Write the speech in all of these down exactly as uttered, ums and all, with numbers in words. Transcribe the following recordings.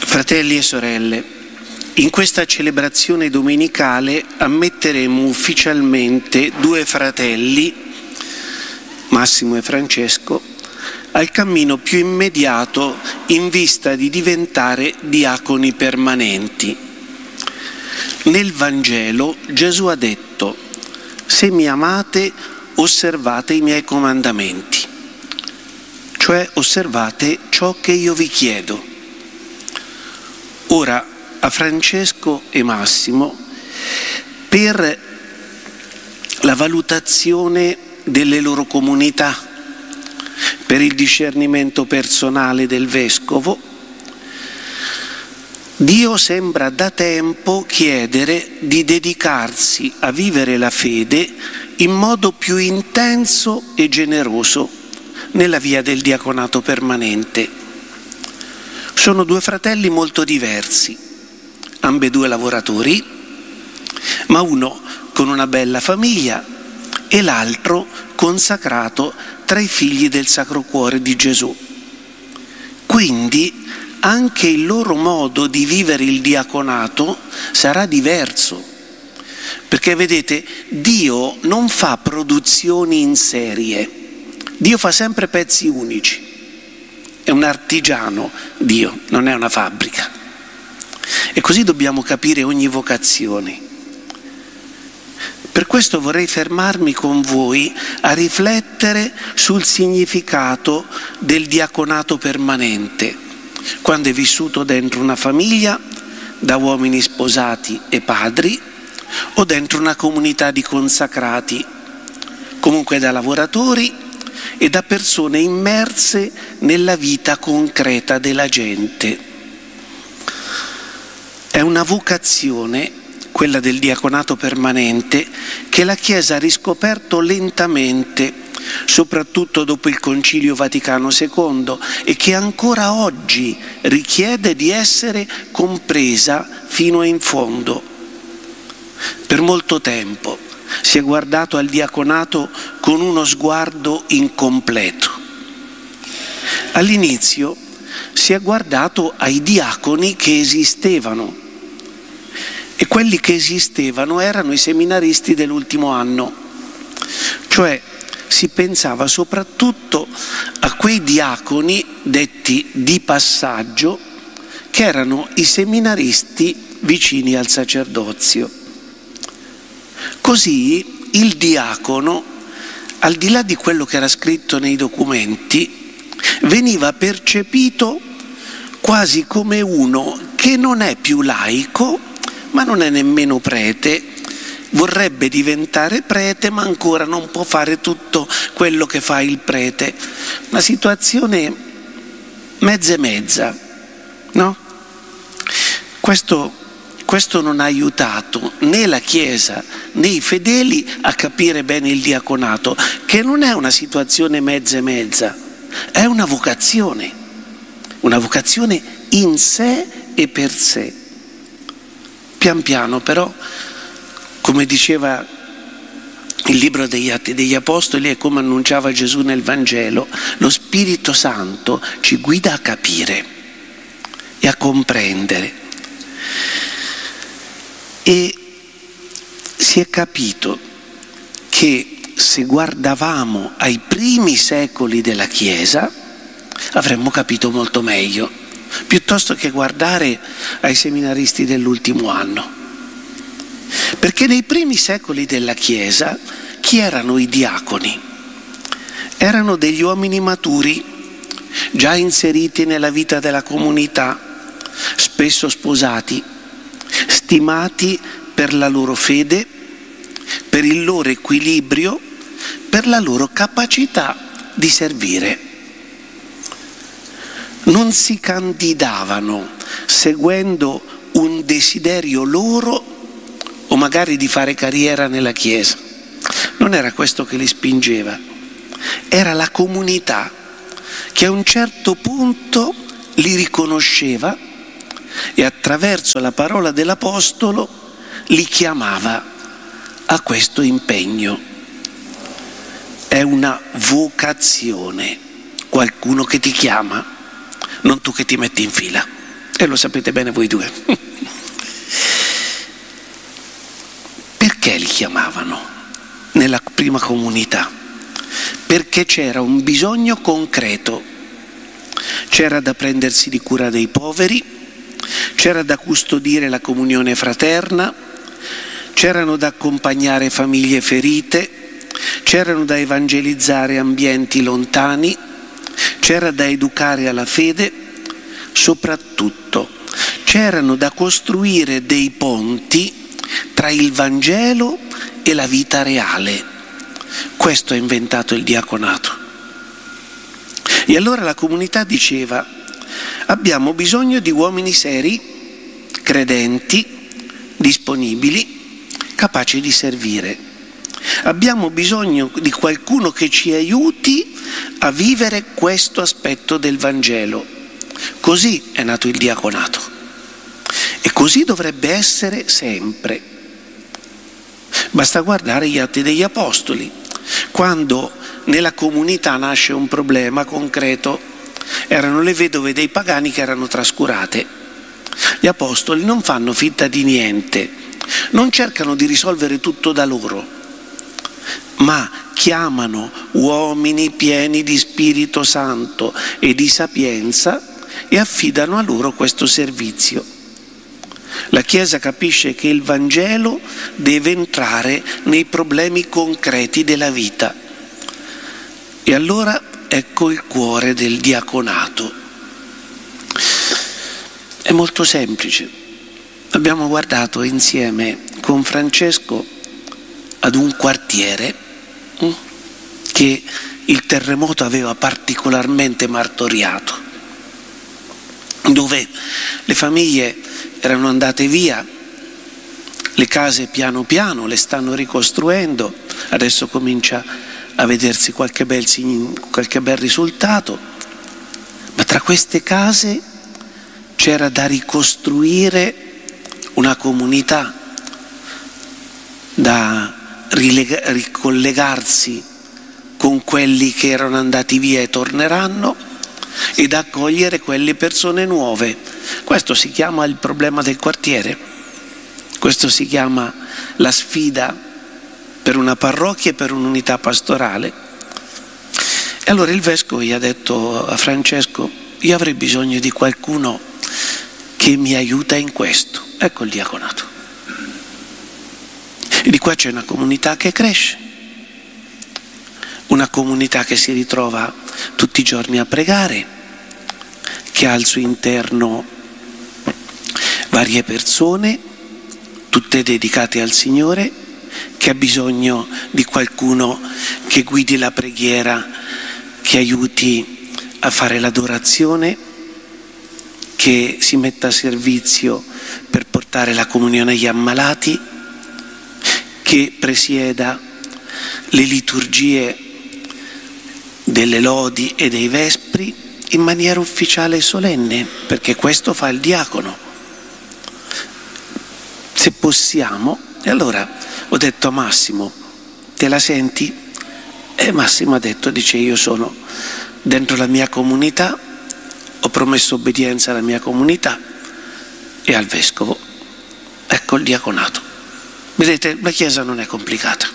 Fratelli e sorelle, in questa celebrazione domenicale ammetteremo ufficialmente due fratelli, Massimo e Francesco, al cammino più immediato in vista di diventare diaconi permanenti. Nel Vangelo Gesù ha detto: «Se mi amate, osservate i miei comandamenti», cioè osservate ciò che io vi chiedo. Ora, a Francesco e Massimo, per la valutazione delle loro comunità, per il discernimento personale del vescovo, Dio sembra da tempo chiedere di dedicarsi a vivere la fede in modo più intenso e generoso nella via del diaconato permanente. Sono due fratelli molto diversi, ambedue lavoratori, ma uno con una bella famiglia e l'altro consacrato tra i figli del Sacro Cuore di Gesù. Quindi anche il loro modo di vivere il diaconato sarà diverso, perché vedete, Dio non fa produzioni in serie, Dio fa sempre pezzi unici, è un artigiano Dio, non è una fabbrica. E così dobbiamo capire ogni vocazione. Per questo vorrei fermarmi con voi a riflettere sul significato del diaconato permanente, quando è vissuto dentro una famiglia, da uomini sposati e padri, o dentro una comunità di consacrati, comunque da lavoratori e da persone immerse nella vita concreta della gente. È una vocazione, quella del diaconato permanente, che la Chiesa ha riscoperto lentamente, soprattutto dopo il Concilio Vaticano secondo, e che ancora oggi richiede di essere compresa fino in fondo. Per molto tempo si è guardato al diaconato con uno sguardo incompleto. All'inizio si è guardato ai diaconi che esistevano, e quelli che esistevano erano i seminaristi dell'ultimo anno, cioè si pensava soprattutto a quei diaconi detti di passaggio, che erano i seminaristi vicini al sacerdozio. Così il diacono, al di là di quello che era scritto nei documenti, veniva percepito quasi come uno che non è più laico, ma non è nemmeno prete, vorrebbe diventare prete, ma ancora non può fare tutto quello che fa il prete. Una situazione mezza e mezza, no? Questo, questo non ha aiutato né la Chiesa né i fedeli a capire bene il diaconato, che non è una situazione mezza e mezza, è una vocazione, una vocazione in sé e per sé. Pian piano però, come diceva il libro degli Atti degli Apostoli e come annunciava Gesù nel Vangelo, lo Spirito Santo ci guida a capire e a comprendere. E si è capito che se guardavamo ai primi secoli della Chiesa avremmo capito molto meglio, piuttosto che guardare ai seminaristi dell'ultimo anno. Perché nei primi secoli della Chiesa chi erano i diaconi? Erano degli uomini maturi, già inseriti nella vita della comunità, spesso sposati, stimati per la loro fede, per il loro equilibrio, per la loro capacità di servire. Non si candidavano seguendo un desiderio loro o magari di fare carriera nella Chiesa. Non era questo che li spingeva, era la comunità che a un certo punto li riconosceva e attraverso la parola dell'Apostolo li chiamava a questo impegno. È una vocazione, qualcuno che ti chiama, non tu che ti metti in fila. e lo sapete bene voi due. Perché li chiamavano nella prima comunità? Perché c'era un bisogno concreto, c'era da prendersi di cura dei poveri, c'era da custodire la comunione fraterna, c'erano da accompagnare famiglie ferite, c'erano da evangelizzare ambienti lontani, c'era da educare alla fede, soprattutto c'erano da costruire dei ponti tra il Vangelo e la vita reale. Questo ha inventato il diaconato. E allora la comunità diceva: abbiamo bisogno di uomini seri, credenti, disponibili, capaci di servire. Abbiamo bisogno di qualcuno che ci aiuti a vivere questo aspetto del Vangelo. Così è nato il diaconato. E così dovrebbe essere sempre. Basta guardare gli Atti degli Apostoli. Quando nella comunità nasce un problema concreto, erano le vedove dei pagani che erano trascurate. Gli apostoli non fanno finta di niente, non cercano di risolvere tutto da loro, ma chiamano uomini pieni di Spirito Santo e di sapienza e affidano a loro questo servizio. La Chiesa capisce che il Vangelo deve entrare nei problemi concreti della vita. E allora ecco il cuore del diaconato. È molto semplice. Abbiamo guardato insieme con Francesco ad un quartiere che il terremoto aveva particolarmente martoriato, dove le famiglie erano andate via, le case piano piano le stanno ricostruendo, adesso comincia a vedersi qualche bel, qualche bel risultato, ma tra queste case c'era da ricostruire una comunità, da rilega, ricollegarsi con quelli che erano andati via e torneranno ed accogliere quelle persone nuove. Questo si chiama il problema del quartiere, questo si chiama la sfida per una parrocchia e per un'unità pastorale. E allora il vescovo gli ha detto a Francesco: io avrei bisogno di qualcuno che mi aiuta in questo. Ecco il diaconato. E di qua c'è una comunità che cresce, una comunità che si ritrova tutti i giorni a pregare, che ha al suo interno varie persone, tutte dedicate al Signore, che ha bisogno di qualcuno che guidi la preghiera, che aiuti a fare l'adorazione, che si metta a servizio per portare la comunione agli ammalati, che presieda le liturgie delle lodi e dei vespri in maniera ufficiale e solenne, perché questo fa il diacono. Se possiamo. E allora ho detto a Massimo: te la senti? E Massimo ha detto, dice, io sono dentro la mia comunità, ho promesso obbedienza alla mia comunità e al vescovo. Ecco il diaconato. Vedete, la Chiesa non è complicata.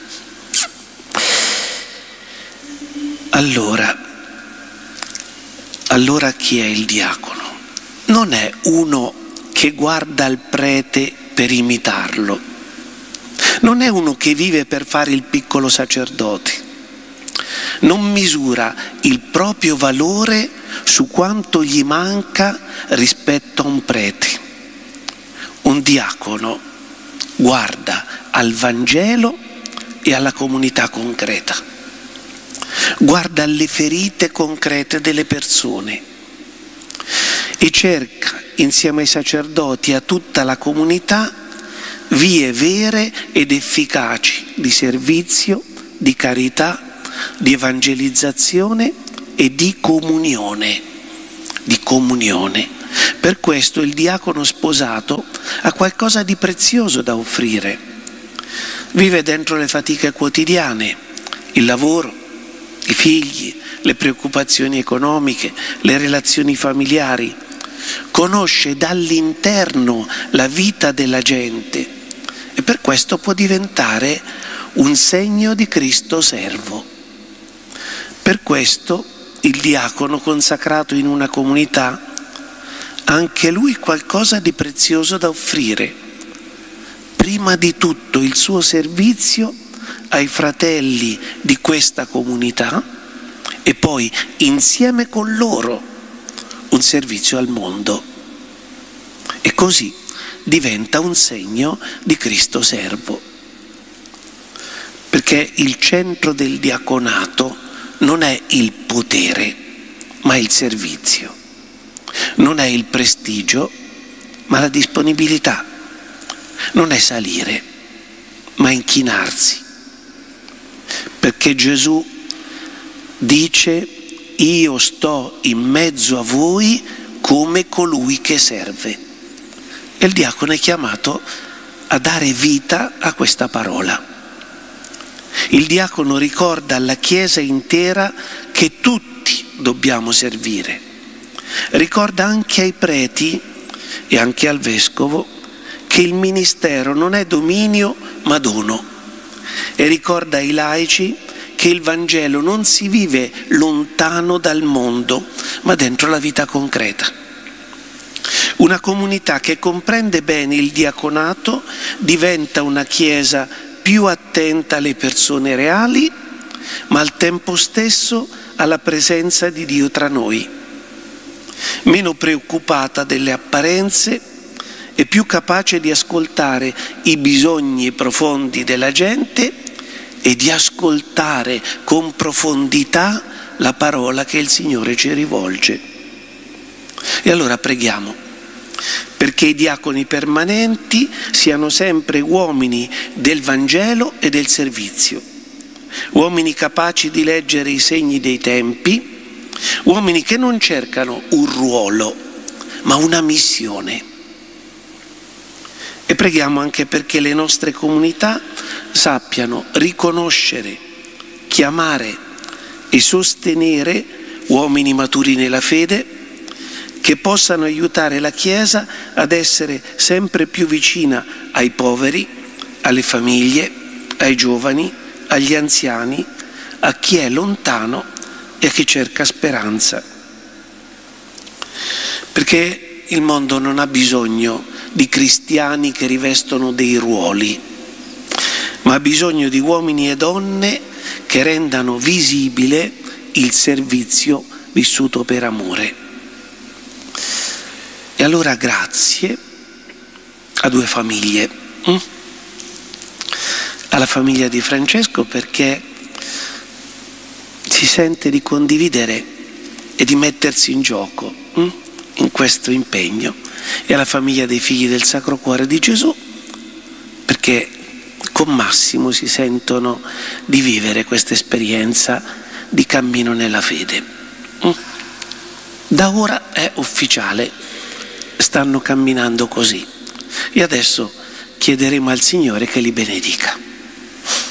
Allora, allora chi è il diacono? Non è uno che guarda il prete per imitarlo, non è uno che vive per fare il piccolo sacerdote, non misura il proprio valore su quanto gli manca rispetto a un prete. Un diacono guarda al Vangelo e alla comunità concreta, guarda alle ferite concrete delle persone e cerca, insieme ai sacerdoti e a tutta la comunità, vie vere ed efficaci di servizio, di carità, di evangelizzazione e di comunione, di comunione. Per questo il diacono sposato ha qualcosa di prezioso da offrire. Vive dentro le fatiche quotidiane, il lavoro, i figli, le preoccupazioni economiche, le relazioni familiari, conosce dall'interno la vita della gente e per questo può diventare un segno di Cristo servo. Per questo il diacono consacrato in una comunità ha anche lui qualcosa di prezioso da offrire. Prima di tutto il suo servizio ai fratelli di questa comunità e poi insieme con loro un servizio al mondo. E così diventa un segno di Cristo servo. Perché il centro del diaconato non è il potere, ma il servizio. Non è il prestigio, ma la disponibilità. Non è salire, ma inchinarsi. Perché Gesù dice: io sto in mezzo a voi come colui che serve. E il diacono è chiamato a dare vita a questa parola. Il diacono ricorda alla Chiesa intera che tutti dobbiamo servire. Ricorda anche ai preti e anche al vescovo che il ministero non è dominio ma dono. E ricorda ai laici che il Vangelo non si vive lontano dal mondo, ma dentro la vita concreta. Una comunità che comprende bene il diaconato diventa una Chiesa più attenta alle persone reali, ma al tempo stesso alla presenza di Dio tra noi, meno preoccupata delle apparenze e più capace di ascoltare i bisogni profondi della gente e di ascoltare con profondità la parola che il Signore ci rivolge. E allora preghiamo perché i diaconi permanenti siano sempre uomini del Vangelo e del servizio, uomini capaci di leggere i segni dei tempi, uomini che non cercano un ruolo, ma una missione. E preghiamo anche perché le nostre comunità sappiano riconoscere, chiamare e sostenere uomini maturi nella fede che possano aiutare la Chiesa ad essere sempre più vicina ai poveri, alle famiglie, ai giovani, agli anziani, a chi è lontano e a chi cerca speranza. Perché il mondo non ha bisogno di cristiani che rivestono dei ruoli, ma ha bisogno di uomini e donne che rendano visibile il servizio vissuto per amore. E allora grazie a due famiglie, hm? alla famiglia di Francesco perché si sente di condividere e di mettersi in gioco hm? in questo impegno, e alla famiglia dei figli del Sacro Cuore di Gesù perché con Massimo si sentono di vivere questa esperienza di cammino nella fede. Hm? Da ora è ufficiale. Stanno camminando così e adesso chiederemo al Signore che li benedica.